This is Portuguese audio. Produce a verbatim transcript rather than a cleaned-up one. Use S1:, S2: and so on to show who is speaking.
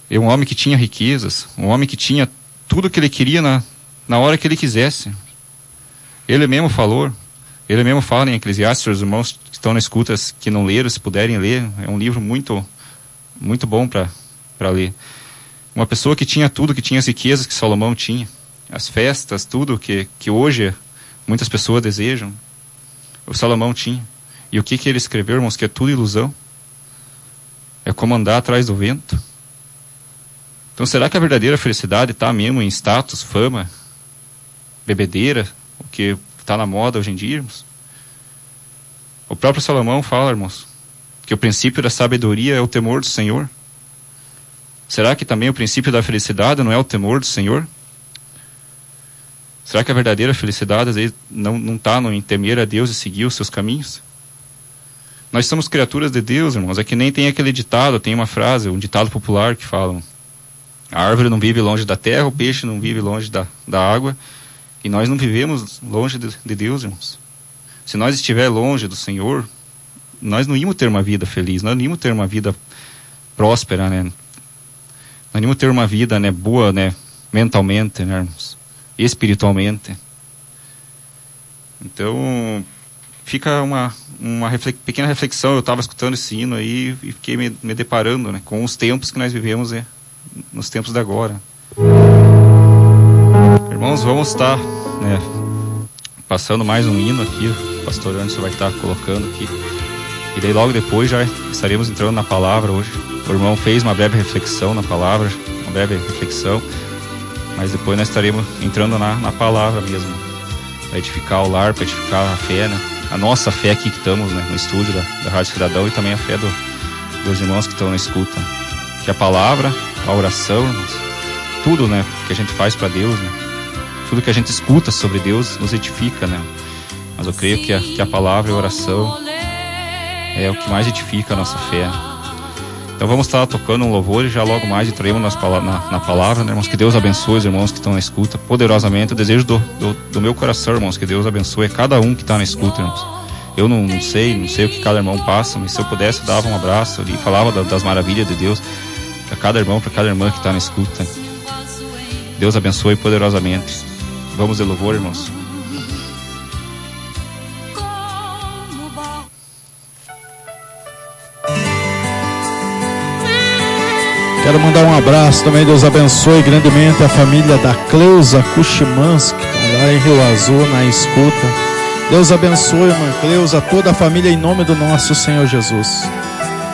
S1: É um homem que tinha riquezas, um homem que tinha tudo que ele queria na, na hora que ele quisesse. Ele mesmo falou, ele mesmo fala em Eclesiastes, os irmãos que estão na escuta, que não leram, se puderem ler, é um livro muito, muito bom para para ler. Uma pessoa que tinha tudo, que tinha as riquezas que Salomão tinha, as festas, tudo que, que hoje muitas pessoas desejam, o Salomão tinha. E o que que ele escreveu, irmãos? Que é tudo ilusão. É como andar atrás do vento. Então, será que a verdadeira felicidade está mesmo em status, fama, bebedeira, o que está na moda hoje em dia, irmãos? O próprio Salomão fala, irmãos, que o princípio da sabedoria é o temor do Senhor. Será que também o princípio da felicidade não é o temor do Senhor? Será que a verdadeira felicidade às vezes não está em temer a Deus e seguir os seus caminhos? Nós somos criaturas de Deus, irmãos. É que nem tem aquele ditado, tem uma frase, um ditado popular que fala: a árvore não vive longe da terra, o peixe não vive longe da, da água. E nós não vivemos longe de, de Deus, irmãos. Se nós estiver longe do Senhor, nós não íamos ter uma vida feliz, nós não íamos ter uma vida próspera, né? Nós não íamos ter uma vida, né, boa, né, mentalmente, né, irmãos? Espiritualmente. Então, fica uma, uma reflex, pequena reflexão. Eu estava escutando esse hino aí e fiquei me, me deparando, né, com os tempos que nós vivemos, né, nos tempos de agora. Irmãos, vamos estar, né, passando mais um hino aqui. O pastor Anderson vai estar colocando aqui. E daí logo depois já estaremos entrando na palavra hoje. O irmão fez uma breve reflexão na palavra, uma breve reflexão. Mas depois nós estaremos entrando na, na palavra mesmo. Para edificar o lar, para edificar a fé, né? A nossa fé aqui que estamos, né, no estúdio da, da Rádio Cidadão, e também a fé do, dos irmãos que estão na escuta. Que a palavra, a oração, irmãos, tudo, né, que a gente faz para Deus, né? Tudo que a gente escuta sobre Deus nos edifica, né? Mas eu creio que a, que a palavra e a oração é o que mais edifica a nossa fé. Então vamos estar tocando um louvor e já logo mais entraremos na, na, na palavra, né, irmãos? Que Deus abençoe os irmãos que estão na escuta poderosamente. Eu desejo do, do, do meu coração, irmãos, que Deus abençoe cada um que está na escuta, irmãos. Eu não, não sei, não sei o que cada irmão passa, mas se eu pudesse eu dava um abraço e falava da, das maravilhas de Deus para cada irmão, para cada irmã que está na escuta. Deus abençoe poderosamente. Vamos de louvor, irmãos.
S2: Quero mandar um abraço também, Deus abençoe grandemente a família da Cleusa Kuchimanski, que estão lá em Rio Azul, na escuta. Deus abençoe, irmã Cleusa, toda a família, em nome do nosso Senhor Jesus.